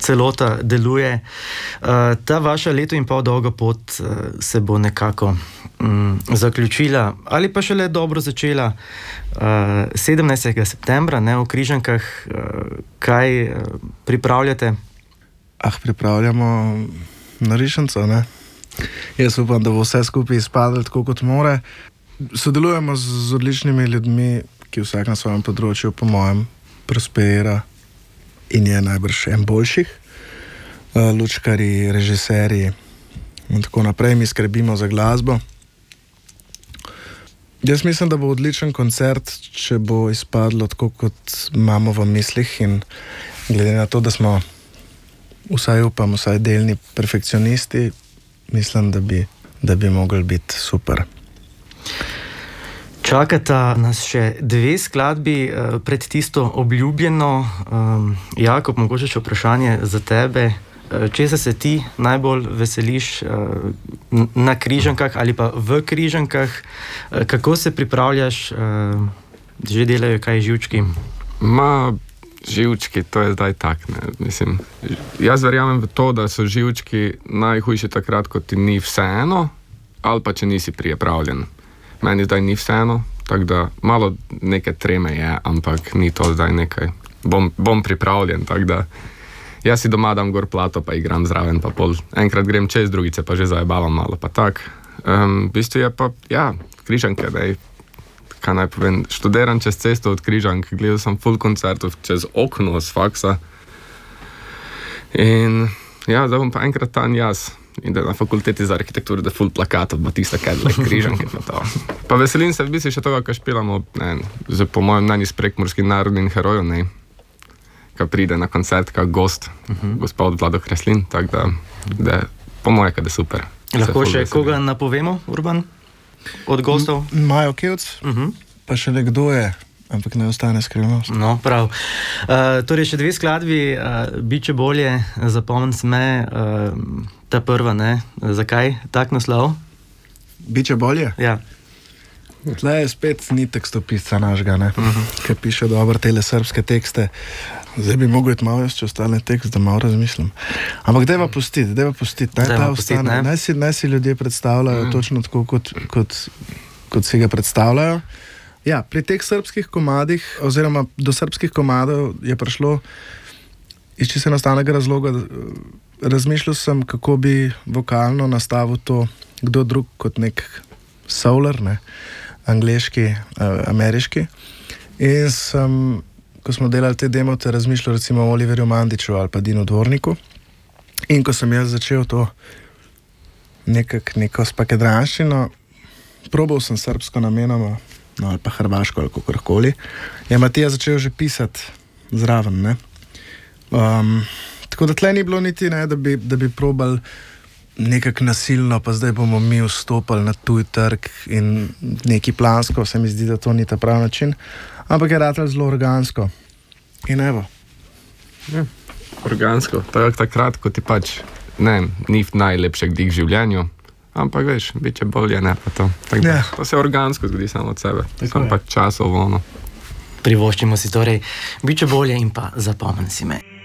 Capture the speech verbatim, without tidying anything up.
celota deluje. Uh, ta vaša leto in pol dolga pot uh, se bo nekako um, zaključila ali pa šele dobro začela uh, sedemnajstega septembra, ne, v Križankah. Uh, kaj uh, pripravljate? Ah, pripravljamo narišenco, ne? Jaz upam, da bo vse skupaj izpadlo tako, kot more. Sodelujemo z, z odličnimi ljudmi, ki vsak na svojem področju, po mojem, prosperira in je najbrž en boljših. Uh, lučkari, režiserji in tako naprej. Mi skrbimo za glasbo. Jaz mislim, da bo odličen koncert, če bo izpadlo tako, kot imamo v mislih, in glede na to, da smo vsaj upam, vsaj delni perfekcionisti, mislim, da bi, da bi mogli biti super. Čakata nas še dve skladbi pred tisto obljubljeno. Jakob, mogoče še vprašanje za tebe. Česa se ti najbolj veseliš na Križankah ali pa v Križankah? Kako se pripravljaš? Že delajo kaj živčki? Ma, živčki, to je zdaj tak, ne. Mislim, jaz verjamem v to, da so živčki najhujši takrat, ko ti ni vseeno, ali pa če nisi pripravljen. Meni zdaj ni vseeno, tako da malo neke treme je, ampak ni to zdaj nekaj. Bom, bom pripravljen, tako da jaz si doma dam gor plato, pa igram zraven, pa pol enkrat grem čez, drugice pa že zajebavam malo, pa tak. Um, v bistvu je pa, ja, Križanke, daj, kaj naj povem, študiram čez cesto od Križank, gledal sem full koncertov čez okno z faksa. In ja, zdaj bom pa enkrat tam jaz. In da na fakulteti za arhitekturo, da full plakatov, pa tista Cadillac Križanke, pa to. Pa veselim se v bistvu še toga, ko špilamo, ne, že po mojem mnenju s prekmurskim narodnim herojem, ne, ko pride na koncert kao gost, uh-huh. gospod Vlado Kreslin, tako da, da po moje, kad je super. Lahko še koga napovemo, Urban, od gostov? M- Majo Kevc, uh-huh. pa še nekdo je, ampak ne ostane skrivnost. No, prav. Uh, torej, še dve skladbi, uh, Biće bolje, zapomnim se me, uh, ta prva, ne? Zakaj tak naslov? Biće bolje? Ja. Tle je spet ni tekstopisca našega, ne? Uh-huh. Ki piše dobro tele srpske tekste. Zdaj bi mogel iti malo jaz, če ostane tekst, da malo razmislim. Ampak dajva pustiti, dajva pustiti. Naj ta ostane. Naj si, naj si ljudje predstavljajo uh-huh. točno tako, kot, kot, kot si ga predstavljajo. Ja, pri teh srpskih komadih, oziroma do srpskih komadov je prišlo iz čisto enostavnega razloga. Razmišljal sem, kako bi vokalno nastavil to, kdo drug kot nek souler, ne, angleški, eh, ameriški. In sem, ko smo delali te demote, razmišljal recimo o Oliverju Mandiću ali pa Dinu Dvorniku. In ko sem jaz začel to nekak, neko spakedranščino, probal sem srbsko namenoma, no, ali pa hrvaško ali kakorkoli, je Matija začel že pisati zraven, ne. Um, tako da tle ni bilo niti, ne, da bi, da bi probali nekak nasilno, pa zdaj bomo mi vstopali na tuj trg in neki plansko, se mi zdi, da to ni ta prav način, ampak je ratalo zelo organsko. In evo. Ja, organsko. To je takrat, ko ti pač, ne, ni najlepšeg dih v življenju, ampak veš, biće bolje, ne pa to. Tak, ja. To se organsko zgodi samo od sebe. Sam pač časovo, no. Privoščimo si torej Biće bolje in pa Zapomni si me.